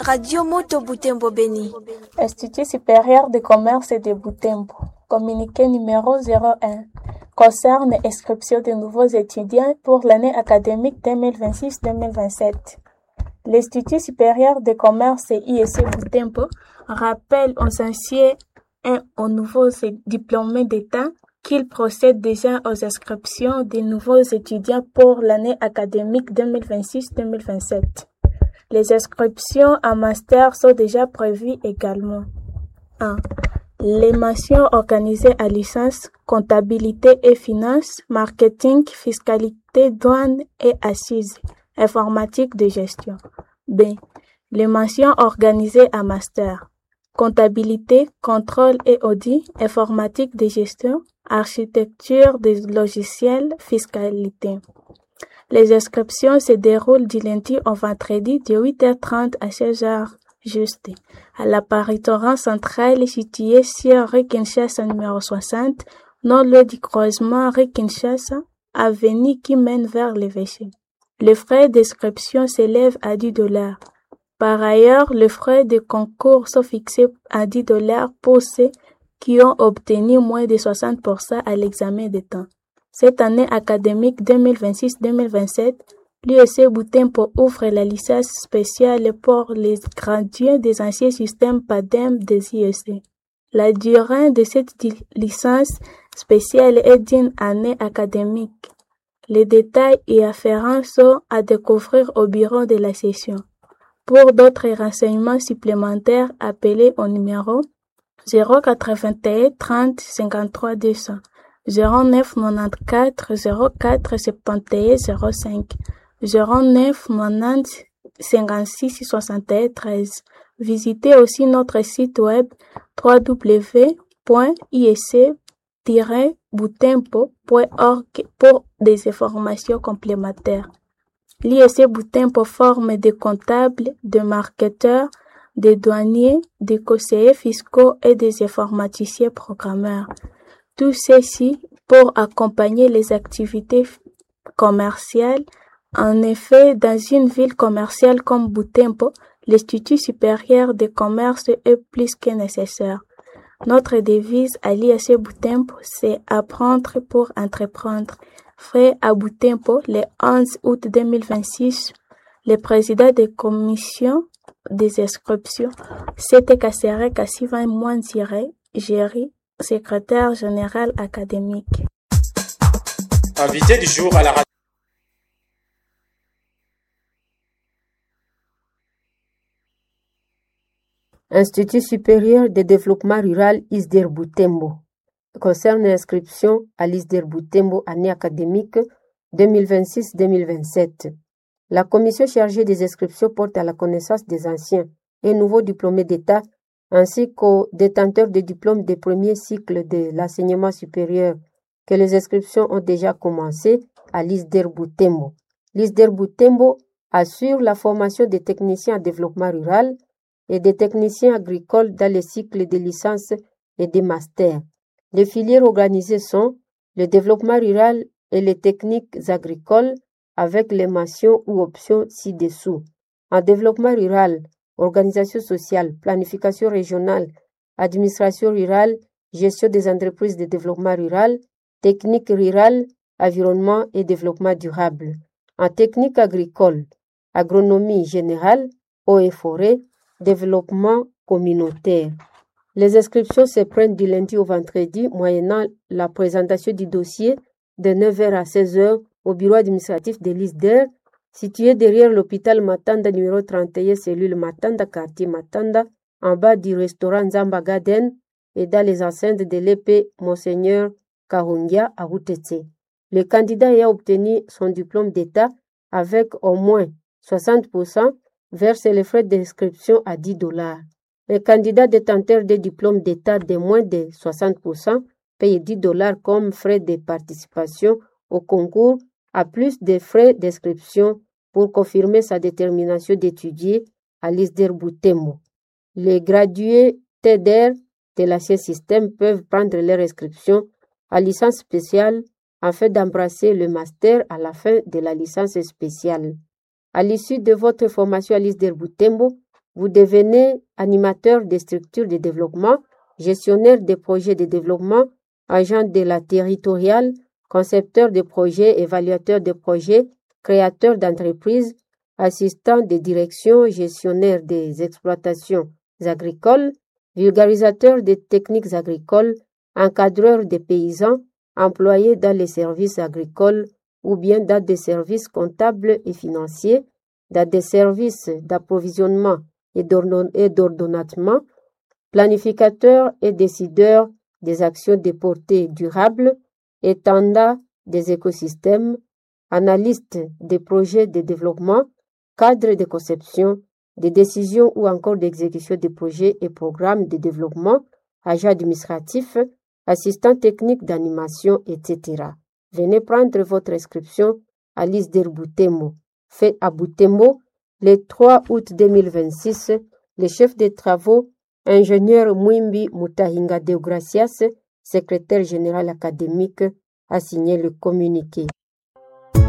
Radio Moto Butembo Beni. Institut supérieur de commerce de Butembo. Communiqué numéro 01. Concerne inscription de nouveaux étudiants pour l'année académique 2026-2027. L'Institut supérieur de commerce IEC Butembo rappelle aux anciens et aux nouveaux diplômés d'État qu'il procède déjà aux inscriptions des nouveaux étudiants pour l'année académique 2026-2027. Les inscriptions en master sont déjà prévues également. 1. Les mentions organisées à licence, comptabilité et finance, marketing, fiscalité, douane et assises, informatique de gestion. B. Les mentions organisées à master, comptabilité, contrôle et audit, informatique de gestion, architecture des logiciels, fiscalité. Les inscriptions se déroulent du lundi au vendredi de 8h30 à 16h juste à l'apparitoire centrale située sur rue Kinshasa numéro 60, non loin du croisement rue Kinshasa, avenue qui mène vers l'évêché. Les frais d'inscription s'élèvent à $10. Par ailleurs, les frais de concours sont fixés à $10 pour ceux qui ont obtenu moins de 60% à l'examen de temps. Cette année académique 2026-2027, l'IEC Butembo ouvre la licence spéciale pour les gradués des anciens systèmes PADEM des IEC. La durée de cette licence spéciale est d'une année académique. Les détails y afférents sont à découvrir au bureau de la session. Pour d'autres renseignements supplémentaires, appelez au numéro 081 30 53 200. 09 94 04 71 05 09 90 56 61 13. Visitez aussi notre site web www.iec-butembo.org pour des informations complémentaires. L'IEC Butembo forme des comptables, des marketeurs, des douaniers, des conseillers fiscaux et des informaticiens programmeurs. Tout ceci pour accompagner les activités commerciales. En effet, dans une ville commerciale comme Butembo, l'Institut supérieur de commerce est plus que nécessaire. Notre devise à l'IEC Butembo, c'est apprendre pour entreprendre. Fait à Butembo, le 11 août 2026, le président de commission des inscriptions, c'était Kassere Kassivan Mouanzire, Géry, secrétaire général académique. Invité du jour à la radio. Institut supérieur de développement rural ISDER Butembo concerne l'inscription à l'ISDER Butembo année académique 2026-2027. La commission chargée des inscriptions porte à la connaissance des anciens et nouveaux diplômés d'État ainsi qu'aux détenteurs de diplômes de premier cycle de l'enseignement supérieur que les inscriptions ont déjà commencé à l'ISDER Butembo. L'ISDER Butembo assure la formation des techniciens en développement rural et des techniciens agricoles dans les cycles de licence et de master. Les filières organisées sont le développement rural et les techniques agricoles avec les mentions ou options ci-dessous. En développement rural, organisation sociale, planification régionale, administration rurale, gestion des entreprises de développement rural, technique rurale, environnement et développement durable. En technique agricole, agronomie générale, eau et forêt, développement communautaire. Les inscriptions se prennent du lundi au vendredi, moyennant la présentation du dossier de 9h à 16h au bureau administratif de l'ISDER, situé derrière l'hôpital Matanda numéro 31, cellule Matanda, quartier Matanda, en bas du restaurant Nzamba Garden et dans les enceintes de l'épée Monseigneur Kahungia à Routete. Le candidat ayant obtenu son diplôme d'État avec au moins 60% verse les frais d'inscription à $10. Les candidats détenteurs des diplômes d'État de moins de 60% payent $10 comme frais de participation au concours, à plus de frais d'inscription pour confirmer sa détermination d'étudier à l'ISDER Butembo. Les gradués TEDER de l'ancien système peuvent prendre leur inscription à licence spéciale afin d'embrasser le master à la fin de la licence spéciale. À l'issue de votre formation à l'ISDER Butembo, vous devenez animateur des structures de développement, gestionnaire des projets de développement, agent de la territoriale, concepteur de projets, évaluateur de projets, créateur d'entreprises, assistant de direction, gestionnaire des exploitations agricoles, vulgarisateur des techniques agricoles, encadreur des paysans, employé dans les services agricoles ou bien dans des services comptables et financiers, dans des services d'approvisionnement et d'ordonnancement, planificateur et décideur des actions de portée durable, étendard des écosystèmes, analyste des projets de développement, cadre de conception, de décision ou encore d'exécution des projets et programmes de développement, agent administratif, assistant technique d'animation, etc. Venez prendre votre inscription à l'ISDER Butembo. Fait à Butembo le 3 août 2026. Le chef des travaux, ingénieur Mwimbi Mutahinga Deogracias, secrétaire général académique, a signé le communiqué.